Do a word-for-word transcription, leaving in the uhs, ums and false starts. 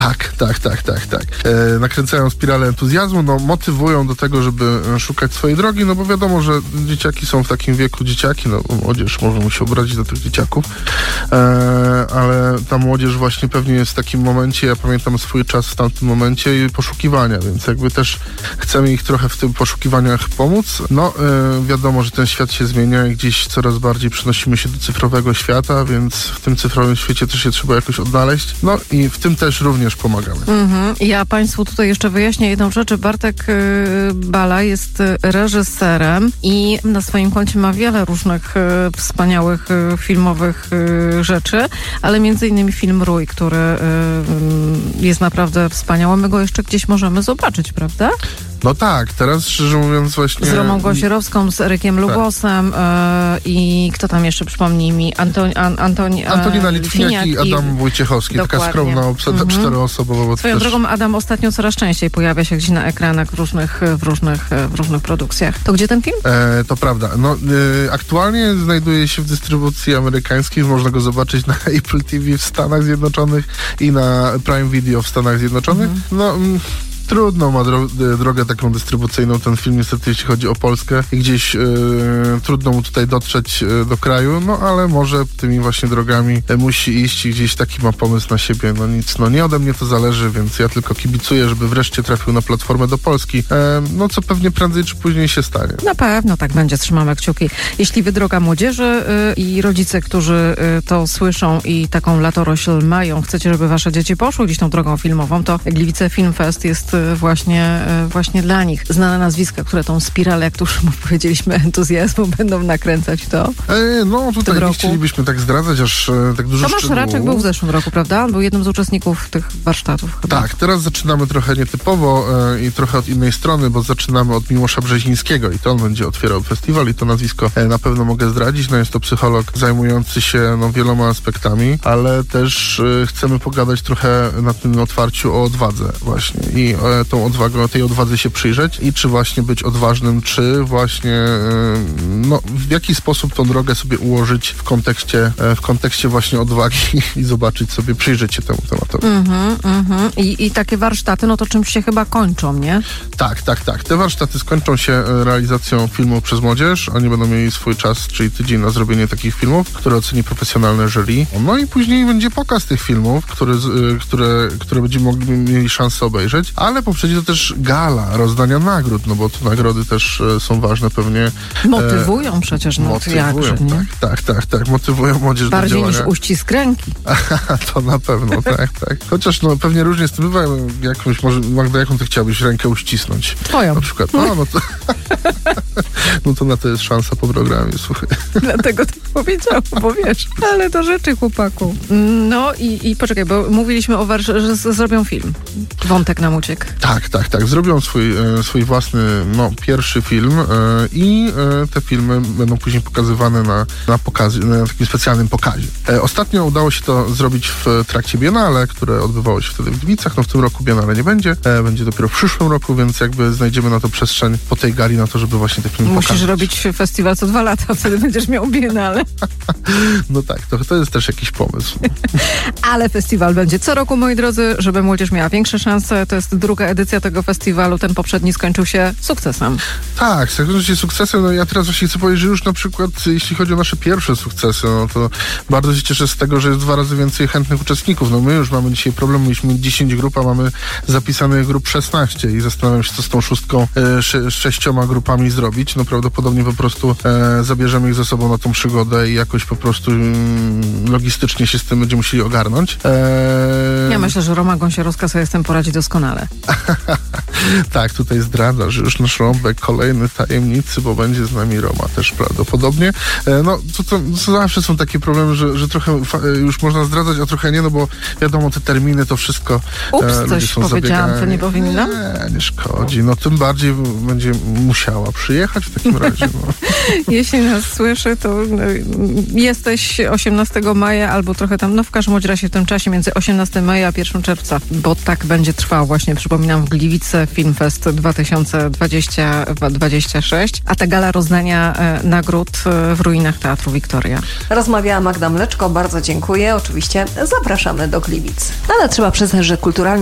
Tak, tak, tak, tak, tak. E, nakręcają spiralę entuzjazmu, no motywują do tego, żeby szukać swojej drogi, no bo wiadomo, że dzieciaki są w takim wieku, dzieciaki, no młodzież, można mu się obrazić do tych dzieciaków, e, ale ta młodzież właśnie pewnie jest w takim momencie, ja pamiętam swój czas w tamtym momencie poszukiwania, więc jakby też chcemy ich trochę w tym poszukiwaniach pomóc. No e, wiadomo, że ten świat się zmienia i gdzieś coraz bardziej przenosimy się do cyfrowego świata, więc w tym cyfrowym świecie też się trzeba jakoś odnaleźć, no i w tym też również pomagamy. Mhm. Ja Państwu tutaj jeszcze wyjaśnię jedną rzecz. Bartek y, Bala jest reżyserem i na swoim koncie ma wiele różnych y, wspaniałych y, filmowych y, rzeczy, ale między innymi film Rój, który y, jest naprawdę wspaniały. My go jeszcze gdzieś możemy zobaczyć, prawda? No tak, teraz szczerze mówiąc właśnie... Z Romą Gąsierowską, z Erykiem Lugosem tak. yy, i kto tam jeszcze, przypomnij mi, Antoni, An, Antoni, Antonina Litwiniak i Adam Wojciechowski. Dokładnie. Taka skromna obsada, mm-hmm. czteroosobowa. Swoją też... drogą Adam ostatnio coraz częściej pojawia się gdzieś na ekranach w różnych, w różnych, w różnych produkcjach. To gdzie ten film? E, to prawda. No, e, aktualnie znajduje się w dystrybucji amerykańskiej. Można go zobaczyć na Apple T V w Stanach Zjednoczonych i na Prime Video w Stanach Zjednoczonych. Mm-hmm. No... Mm, trudno ma dro- drogę taką dystrybucyjną ten film, niestety, jeśli chodzi o Polskę i gdzieś yy, trudno mu tutaj dotrzeć yy, do kraju, no ale może tymi właśnie drogami yy, musi iść i gdzieś taki ma pomysł na siebie. No nic, no nie ode mnie to zależy, więc ja tylko kibicuję, żeby wreszcie trafił na platformę do Polski. Yy, no co pewnie prędzej czy później się stanie. Na pewno tak będzie, trzymamy kciuki. Jeśli wy, droga młodzieży yy, i rodzice, którzy yy, to słyszą i taką latorośl mają, chcecie, żeby wasze dzieci poszły gdzieś tą drogą filmową, to Gliwice Film Fest jest właśnie, właśnie dla nich. Znane nazwiska, które tą spiralę, jak tu już powiedzieliśmy, entuzjazmu będą nakręcać to. E, no tutaj nie chcielibyśmy tak zdradzać, aż e, tak dużo Tomasz szczegółów. Raczek był w zeszłym roku, prawda? On był jednym z uczestników tych warsztatów chyba. Tak, teraz zaczynamy trochę nietypowo e, i trochę od innej strony, bo zaczynamy od Miłosza Brzezińskiego i to on będzie otwierał festiwal i to nazwisko e, na pewno mogę zdradzić. No jest to psycholog zajmujący się no, wieloma aspektami, ale też e, chcemy pogadać trochę na tym otwarciu o odwadze właśnie i e, tą odwagę, tej odwadze się przyjrzeć i czy właśnie być odważnym, czy właśnie no, w jaki sposób tą drogę sobie ułożyć w kontekście, w kontekście właśnie odwagi i zobaczyć sobie, przyjrzeć się temu tematowi. Mm-hmm, mm-hmm. I, I takie warsztaty, no to czymś się chyba kończą, nie? Tak, tak, tak. Te warsztaty skończą się realizacją filmu przez młodzież. Oni będą mieli swój czas, czyli tydzień na zrobienie takich filmów, które oceni profesjonalne jury. No i później będzie pokaz tych filmów, które, które, które będziemy mogli, mieli szansę obejrzeć, ale poprzedzi to też gala rozdania nagród, no bo te nagrody też e, są ważne pewnie. Motywują e, przecież, no motywują, jakże, nie? Tak, tak, tak, tak, motywują młodzież bardziej do działania. Niż uścisk ręki. To na pewno, tak, tak. Chociaż no pewnie różnie z tym bywa. Jakąś, może Magda, jaką ty chciałabyś rękę uścisnąć? Twoją. Na przykład. No, no to, no to na to jest szansa po programie, słuchaj. Dlatego tak powiedziałam, bo wiesz. Ale do rzeczy, chłopaku. No i, i poczekaj, bo mówiliśmy o warsz- że z- zrobią film. Wątek nam uciekł. Tak, tak, tak. Zrobią swój, e, swój własny, no, pierwszy film e, i e, te filmy będą później pokazywane na, na, pokazie, na takim specjalnym pokazie. E, ostatnio udało się to zrobić w trakcie Biennale, które odbywało się wtedy w Gliwicach. No w tym roku Biennale nie będzie. E, będzie dopiero w przyszłym roku, więc jakby znajdziemy na to przestrzeń po tej gali na to, żeby właśnie te filmy Musisz pokazać. robić festiwal co dwa lata, wtedy będziesz miał Biennale. No tak, to, to jest też jakiś pomysł. Ale festiwal będzie co roku, moi drodzy, żeby młodzież miała większe szanse. To jest druga edycja tego festiwalu. Ten poprzedni skończył się sukcesem. Tak, skończył się sukcesem. No ja teraz właśnie chcę powiedzieć, że już na przykład jeśli chodzi o nasze pierwsze sukcesy, no to bardzo się cieszę z tego, że jest dwa razy więcej chętnych uczestników. No my już mamy dzisiaj problem, mieliśmy dziesięć grup, a mamy zapisanych grup szesnaście i zastanawiam się, co z tą szóstką, e, sze, sześcioma grupami zrobić. No prawdopodobnie po prostu e, zabierzemy ich ze sobą na tą przygodę i jakoś po prostu mm, logistycznie się z tym będziemy musieli ogarnąć. E... Ja myślę, że Roma Gąsierowska sobie z tym poradzi doskonale. Tak, tutaj zdradza, że już nasz rąbek kolejny tajemnicy, bo będzie z nami Roma też prawdopodobnie. E, no, to, to, to zawsze są takie problemy, że, że trochę fa- już można zdradzać, a trochę nie, no bo wiadomo, te terminy, to wszystko Ups, e, coś są powiedziałam, zabiegani. to nie powinnam? Nie, nie szkodzi. No tym bardziej będzie musiała przyjechać w takim razie. No. Jeśli nas słyszy, to jesteś osiemnastego maja albo trochę tam, no w każdym razie w tym czasie między osiemnastego maja a pierwszego czerwca, bo tak będzie trwał właśnie, przypominam, w Gliwice Filmfest dwa tysiące dwudziesty szósty, a ta gala rozdania e, nagród e, w ruinach Teatru Wiktoria. Rozmawiała Magda Mleczko, bardzo dziękuję. Oczywiście zapraszamy do Gliwic. Ale trzeba przyznać, że kulturalnie